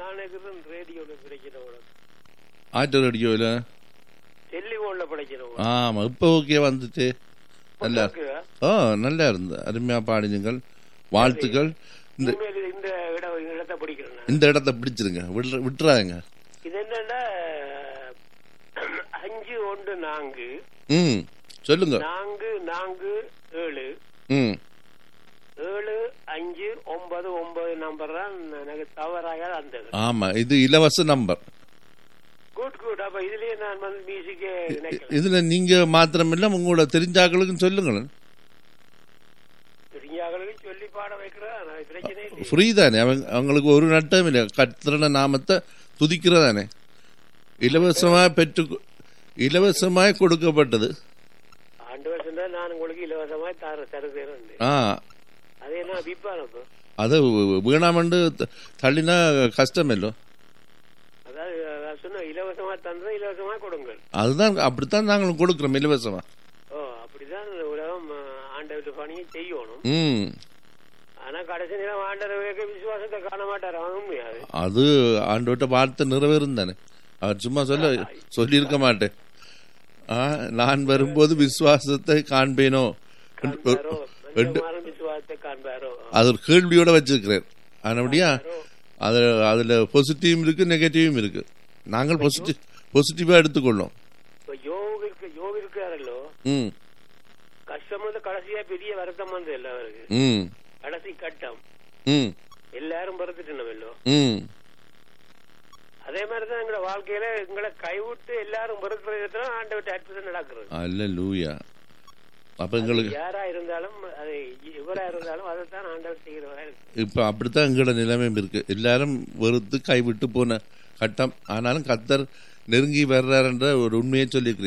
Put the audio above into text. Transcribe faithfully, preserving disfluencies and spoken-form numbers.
நான் இருக்கிறேன் ரேடியோல பிரச்சனை ஆட்டு ரேடியோவில் டெலிஃபோன்ல படிக்கிறோம். ஆமா, இப்போ ஓகே வந்துட்டு நல்லா ஓ நல்லா இருந்த அருமையா பாடினீங்கள். வாழ்த்துக்கள். இந்த இந்த இடத்தை பிடிக்கிறேன். இந்த இடத்தை பிடிச்சிருங்க, விட்டுறாங்க. இது என்னன்னா அஞ்சு ஒன்று நான்கு ம் சொல்லுங்க. நான்கு நான்கு ஏழு ம் ஏழு அஞ்சு ஒன்பது ஒன்பது நம்பர் தான் எனக்கு தவறாக அந்த. ஆமா, இது இலவச நம்பர். Good good. அப்ப இதுலயே நான் வந்து மியூசிக்கே இதுல நீங்க மாத்திரமில்ல உங்களோட தெரிஞ்சாக்களுக்கும் சொல்லுங்களேன். தெரிஞ்சாக்களுக்கு சொல்லி பாட வைக்கிறேன், பிரச்சனை இல்லை. ஃப்ரீ தானே, அவங்க அவங்களுக்கு ஒரு நட்டம் இல்லை. கர்த்தருடைய நாமத்தை துதிக்கிறதானே, இலவசமாக பெற்று இலவசமாய் கொடுக்கப்பட்டது. ஆண்டு வருஷம் தான் நான் உங்களுக்கு இலவசமாய் தர தருகிறேன். ஆ அது என்ன விற்பான அது வீணாமண்டு தள்ளினா கஷ்டம் இல்லை. அதாவது சொன்ன இலவசமா தந்தா இலவசமா கொடுங்கள். அதுதான், அப்படித்தான் நாங்களும் கொடுக்கிறோம் இலவசமா. ஓ அப்படிதான் உலகம் ஆண்டவர் பணியை செய்யணும். ம் ஆனா கடைசி நேரம் ஆண்டவருக்கு விசுவாசத்தை காண மாட்டார். உண்மையாது அது ஆண்டவர்கிட்ட வார்த்தை நிறைவேறும் தானே. அவர் சும்மா சொல்ல சொல்லியிருக்க மாட்டேன். நான் வரும்போது விசுவாசத்தை காண்பேனோ, அது ஒரு கேள்வியோட வச்சிருக்கிறேன். ஆனபடியா அது அதுல பாசிட்டிவும் இருக்கு நெகட்டிவும் இருக்கு. நாங்கள் பாசிட்டிவ் பாசிட்டிவா எடுத்துக்கொள்ளோம். ம் கஷ்டம் வந்து கடைசியா பெரிய வருத்தம் வந்து எல்லாருக்கு. ம் கடைசி கட்டம். ம் எல்லாரும் பறந்துட்டு. ம் அதே மாதிரிதான் எங்களோட வாழ்க்கையில எங்களை கைவிட்டு எல்லாரும் பொறுக்கிறது ஆண்டவர்கிட்ட அற்புதம் நடக்கிறது. அல்லேலூயா. அப்ப எங்களுக்கு யாரா இருந்தாலும் அது இவரா இருந்தாலும் அதைத்தான் ஆண்டவர் செய்கிறவரா இருக்கு. இப்ப அப்படித்தான் எங்களோட நிலைமையும் இருக்கு. எல்லாரும் வெறுத்து கைவிட்டு போன கட்டம். ஆனாலும் கர்த்தர் நெருங்கி வர்றாருன்ற ஒரு உண்மையை சொல்லி